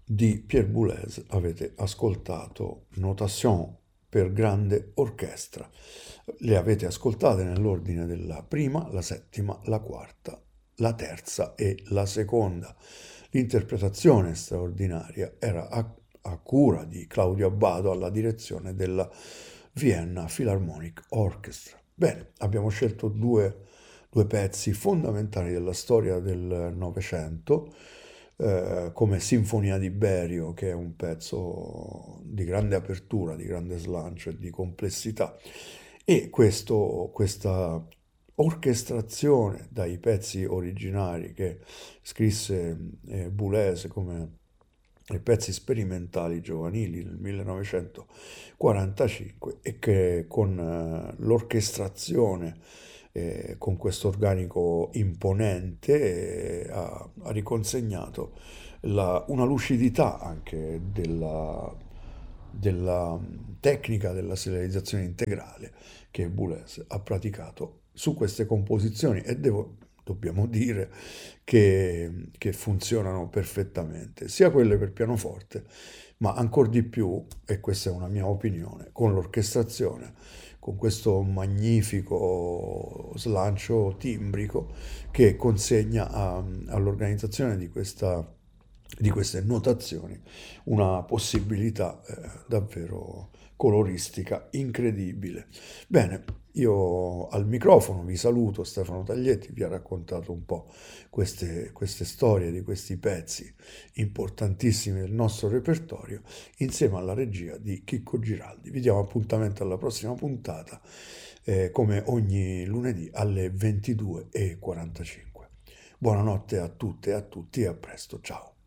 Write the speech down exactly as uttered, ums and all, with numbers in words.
di Pierre Boulez avete ascoltato Notation per grande orchestra. Le avete ascoltate nell'ordine della prima, la settima, la quarta, la terza e la seconda. L'interpretazione straordinaria era a, a cura di Claudio Abbado alla direzione della Vienna Philharmonic Orchestra. Bene, abbiamo scelto due, due pezzi fondamentali della storia del Novecento, eh, come Sinfonia di Berio, che è un pezzo di grande apertura, di grande slancio e di complessità, e questo, questa orchestrazione dai pezzi originari che scrisse eh, Boulez come i pezzi sperimentali giovanili nel millenovecentoquarantacinque e che con eh, l'orchestrazione, eh, con questo organico imponente, eh, ha, ha riconsegnato la- una lucidità anche della, della tecnica della serializzazione integrale che Boulez ha praticato su queste composizioni e devo, dobbiamo dire che, che funzionano perfettamente, sia quelle per pianoforte, ma ancora di più, e questa è una mia opinione, con l'orchestrazione, con questo magnifico slancio timbrico che consegna a- all'organizzazione di questa di queste notazioni una possibilità eh, davvero coloristica incredibile. Bene, io al microfono vi saluto, Stefano Taglietti vi ha raccontato un po' queste, queste storie di questi pezzi importantissimi del nostro repertorio, insieme alla regia di Chicco Giraldi. Vi diamo appuntamento alla prossima puntata, eh, come ogni lunedì alle ventidue e quarantacinque. Buonanotte a tutte e a tutti e a presto, ciao.